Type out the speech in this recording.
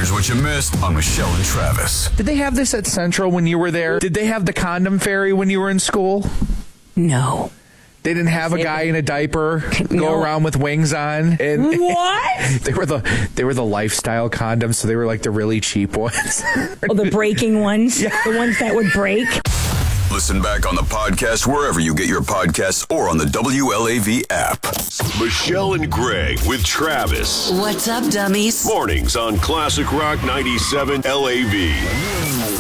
Here's what you missed on Michelle and Travis. Did they have this at Central when you were there? Did they have the condom fairy when you were in school? No. They didn't have a guy in a diaper go around with wings on. And What? They were the lifestyle condoms, so they were like the really cheap ones. Oh, the breaking ones? Yeah. The ones that would break? Listen back on the podcast wherever you get your podcasts or on the WLAV app. Michelle and Greg with Travis. What's up, dummies? Mornings on Classic Rock 97 LAV.